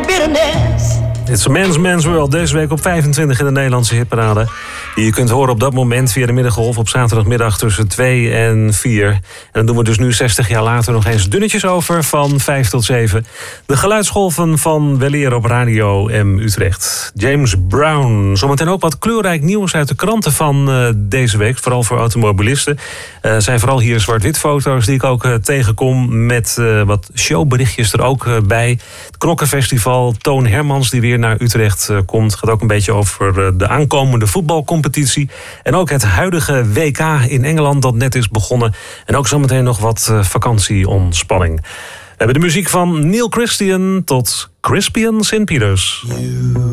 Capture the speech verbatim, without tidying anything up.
bitterness. It's a Man's Man's World. Deze week op vijfentwintig in de Nederlandse hitparade. Die je kunt horen op dat moment via de middengolf op zaterdagmiddag tussen twee en vier. En dan doen we dus nu zestig jaar later nog eens dunnetjes over van vijf tot zeven. De geluidsgolven van Weleer op Radio M Utrecht. James Brown. Zometeen ook wat kleurrijk nieuws uit de kranten van uh, deze week. Vooral voor automobilisten. Uh, zijn vooral hier zwart-wit foto's die ik ook uh, tegenkom. Met uh, wat showberichtjes er ook uh, bij. Het Knokkenfestival. Toon Hermans die weer naar Utrecht uh, komt. Het gaat ook een beetje over uh, de aankomende voetbalcompetitie. En ook het huidige W K in Engeland dat net is begonnen. En ook zometeen nog wat uh, vakantieontspanning. We hebben de muziek van Neil Christian tot Crispian Saint Peters.